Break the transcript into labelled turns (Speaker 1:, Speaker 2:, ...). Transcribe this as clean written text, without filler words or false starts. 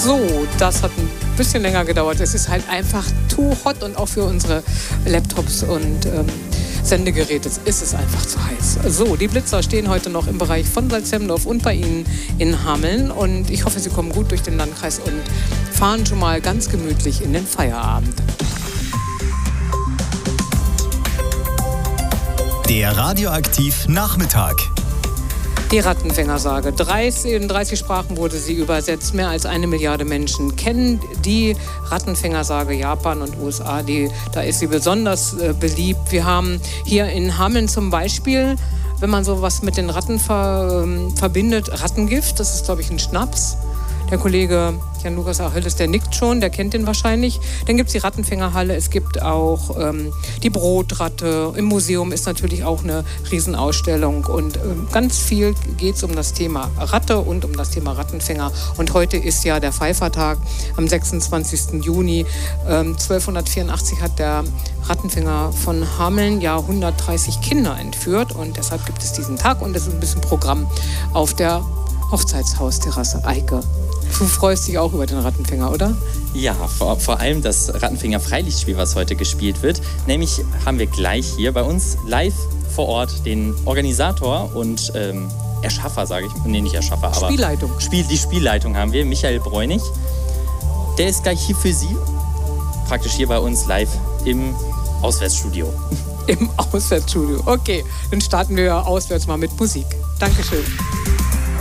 Speaker 1: So, das hat ein bisschen länger gedauert. Es ist halt einfach too hot und auch für unsere Laptops und Sendegeräte ist es einfach zu heiß. So, die Blitzer stehen heute noch im Bereich von Salzhemdorf und bei Ihnen in Hameln und ich hoffe, Sie kommen gut durch den Landkreis und fahren schon mal ganz gemütlich in den Feierabend.
Speaker 2: Der Radioaktiv Nachmittag.
Speaker 1: Die Rattenfängersage. In 30 Sprachen wurde sie übersetzt. Mehr als 1 Milliarde Menschen kennen die Rattenfängersage. Japan und USA, da ist sie besonders beliebt. Wir haben hier in Hameln zum Beispiel, wenn man sowas mit den Ratten verbindet, Rattengift. Das ist, glaube ich, ein Schnaps. Der Kollege Jan-Lukas Achilles, der nickt schon, der kennt den wahrscheinlich. Dann gibt es die Rattenfängerhalle, es gibt auch die Brotratte. Im Museum ist natürlich auch eine Riesenausstellung. Und ganz viel geht es um das Thema Ratte und um das Thema Rattenfänger. Und heute ist ja der Pfeiffertag am 26. Juni. 1284 hat der Rattenfänger von Hameln ja 130 Kinder entführt. Und deshalb gibt es diesen Tag und es ist ein bisschen Programm auf der Hochzeitshausterrasse. Eike, du freust dich auch über den Rattenfänger, oder?
Speaker 3: Ja, vor allem das Rattenfänger-Freilichtspiel, was heute gespielt wird. Nämlich haben wir gleich hier bei uns live vor Ort den Organisator und Erschaffer, sage ich. Nee, nicht Erschaffer, aber
Speaker 1: Spielleitung.
Speaker 3: Die Spielleitung haben wir, Michael Bräunig. Der ist gleich hier für Sie, praktisch hier bei uns live im Auswärtsstudio.
Speaker 1: Im Auswärtsstudio, okay. Dann starten wir auswärts mal mit Musik. Dankeschön.